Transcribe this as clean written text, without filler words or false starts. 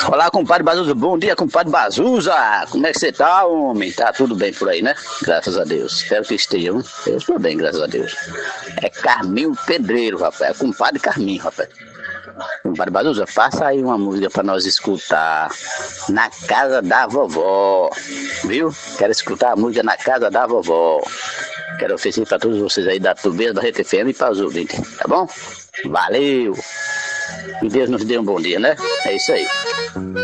Olá, compadre Bazuza. Bom dia, compadre Bazuza. Como é que você tá, homem? Tá tudo bem por aí, né? Graças a Deus. Espero que estejam. Eu estou bem, graças a Deus. É Carminho Pedreiro, rapaz. É compadre Carminho, rapaz. Compadre Bazuza, faça aí uma música pra nós escutar na casa da vovó. Viu? Quero escutar a música na casa da vovó. Quero oferecer pra todos vocês aí da Tubeza, da Rede FM e para os ouvintes. Tá bom? Valeu! Que Deus nos dê um bom dia, né? É isso aí.